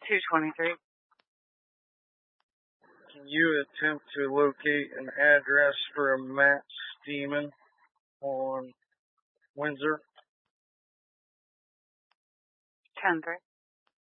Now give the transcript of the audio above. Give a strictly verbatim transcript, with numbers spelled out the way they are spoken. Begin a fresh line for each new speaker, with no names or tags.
two twenty-three.
Can you attempt to locate an address for a Matt Steeman on Windsor?
ten three.